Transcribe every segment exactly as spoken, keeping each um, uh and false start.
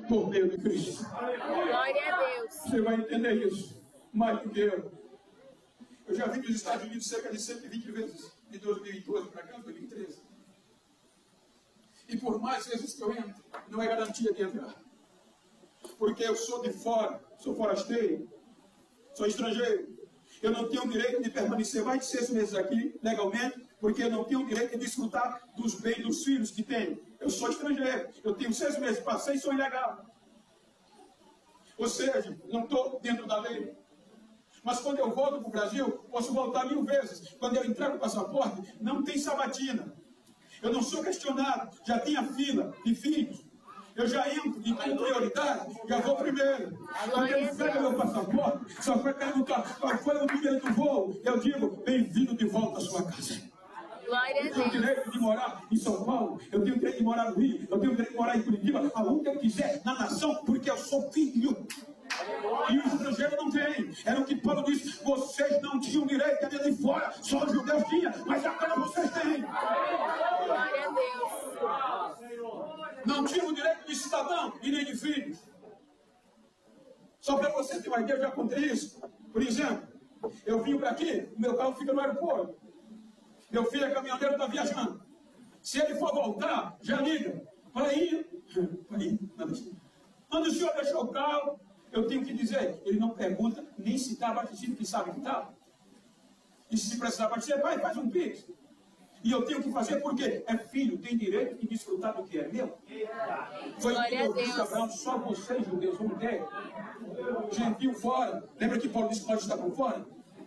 por meio de Cristo. Glória a Deus. Você vai entender isso mais do que eu. Eu já vim dos Estados Unidos cerca de cento e vinte vezes, de dois mil e doze para cá, dois mil e treze. E por mais vezes que eu entro, não é garantia de entrar. Porque eu sou de fora, sou forasteiro, sou estrangeiro. Eu não tenho o direito de permanecer mais de seis meses aqui, legalmente, porque eu não tenho o direito de desfrutar dos bens dos filhos que tenho. Eu sou estrangeiro, eu tenho seis meses, passei e sou ilegal. Ou seja, não estou dentro da lei. Mas quando eu volto para o Brasil, posso voltar mil vezes. Quando eu entrego o passaporte, não tem sabatina. Eu não sou questionado, já tinha fila de filhos. Eu já entro e com prioridade, já vou primeiro. Quando ele pega meu passaporte, só vai perguntar qual foi o número do voo. Eu digo, bem-vindo de volta à sua casa. Glória a Eu tenho Deus. direito de morar em São Paulo, eu tenho direito de morar no Rio, eu tenho direito de morar em Curitiba, aonde eu quiser, na nação, porque eu sou filho. E o estrangeiro não tem. Era o que Paulo disse: vocês não tinham direito de ir de fora, só os judeus tinham, mas agora vocês têm. Glória a Deus. Não tinham o direito de cidadão e nem de filhos. Só para você ter uma ideia, eu já contei isso. Por exemplo, eu vim para aqui, meu carro fica no aeroporto. Meu filho é caminhoneiro, está viajando. Se ele for voltar, já liga. Para aí, para aí, quando o senhor deixou o carro, eu tenho que dizer, ele não pergunta nem se está abastecido, que sabe que está. E se precisar abastecer, pai, faz um pix. E eu tenho que fazer porque é filho, tem direito de desfrutar do que é meu. Foi o que eu disse, Abraão, só vocês, judeus, vão ter. Gentil fora. Lembra que Paulo disse que nós estamos fora?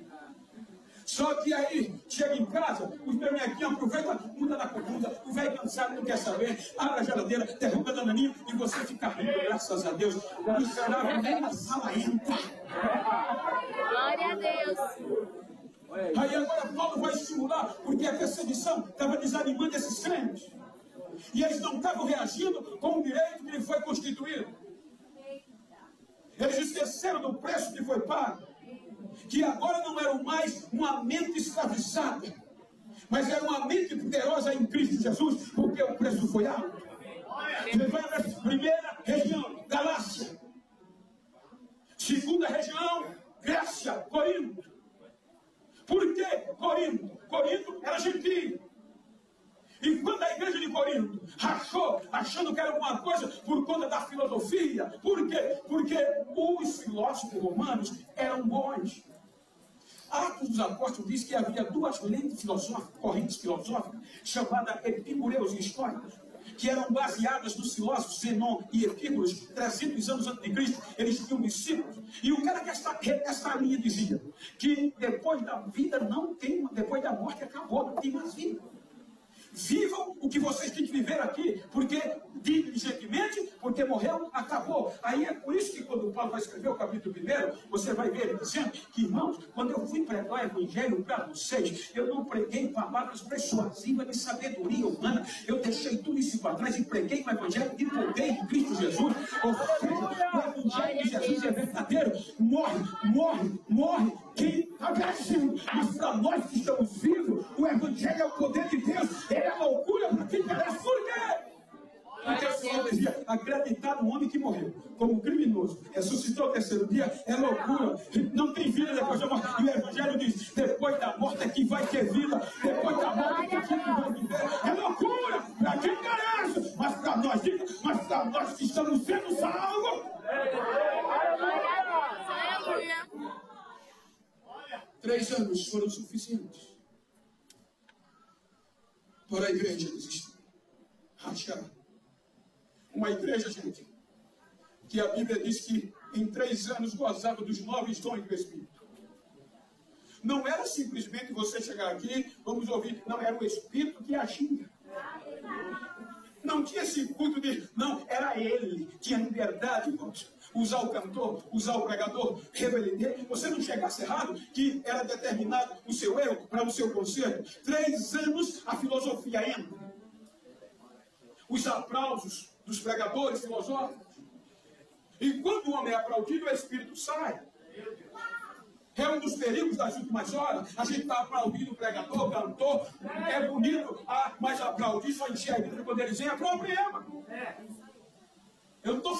Só que aí, chega em casa, os bernequinhos aproveitam, muda na comida, o velho cansado não quer saber, abre a geladeira, derruba a dananinha e você fica rindo, graças a Deus. O escravo nem na sala entra. Glória a Deus. Aí agora Paulo vai estimular, porque a perseguição estava desanimando esses crentes. E eles não estavam reagindo com o direito que lhe foi constituído. Eles esqueceram do preço que foi pago. Que agora não era mais uma mente escravizada, mas era uma mente poderosa em Cristo Jesus, porque o preço foi alto. Ele vai na primeira região, Galácia. Segunda região, Grécia, Corinto. Por que Corinto? Corinto era gentil. E quando a igreja de Corinto rachou, achando que era alguma coisa por conta da filosofia, por quê? Porque os filósofos romanos eram bons. Atos dos Apóstolos diz que havia duas lentes filosóficas, correntes filosóficas, chamadas epicureus e estoicos, que eram baseadas nos filósofos Zenon e Epícuros, trezentos anos antes de Cristo. Eles tinham discípulos. E o cara que esta, esta linha dizia que depois da vida não tem, depois da morte acabou, não tem mais vida. Vivam o que vocês têm que viver aqui, porque diligentemente, porque morreu, acabou. Aí é por isso que quando o Paulo vai escrever o capítulo primeiro, você vai ver ele dizendo que, irmãos, quando eu fui pregar o evangelho para vocês, eu não preguei palavras persuasivas de sabedoria humana, eu deixei tudo isso para trás e preguei o evangelho de poder de Cristo Jesus. Ou seja, o evangelho de Jesus é verdadeiro. Morre, morre, morre quem está perecido, mas para nós que estamos vivos, o evangelho é o poder de Deus. É loucura para quem parece. Por quê? Porque o Senhor dizia, acreditar no homem que morreu como criminoso, ressuscitou ao terceiro dia, é loucura. Não tem vida depois da morte. E o Evangelho diz, depois da morte é que vai ter vida. Depois da morte é que vai viver. É loucura para quem parece. Mas para nós, mas para nós que estamos sendo salvos. Aleluia. Três anos foram suficientes para a igreja existir. Rachar. Uma igreja, gente, que a Bíblia diz que em três anos gozava dos nove dons do Espírito. Não era simplesmente você chegar aqui, vamos ouvir, não, era o Espírito que agia. Não tinha esse culto de, não, era ele, tinha liberdade, irmãos. Usar o cantor, usar o pregador, revelar. Você não chegasse errado, que era determinado o seu erro para o seu conselho. Três anos a filosofia entra. Os aplausos dos pregadores filosóficos. E quando o homem é aplaudido, o Espírito sai. É um dos perigos das últimas horas. A gente está aplaudindo o pregador, o cantor. É bonito, ah, mas aplaudir só encher a igreja quando eles vêm é problema. Eu não estou